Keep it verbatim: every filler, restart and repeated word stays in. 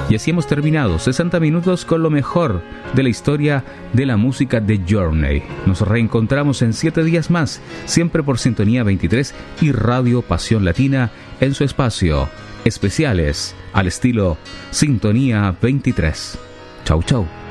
Y así hemos terminado sesenta minutos con lo mejor de la historia de la música de Journey. Nos reencontramos en siete días más, siempre por Sintonía veintitrés y Radio Pasión Latina en su espacio Especiales al estilo Sintonía veintitrés. Chau, chau.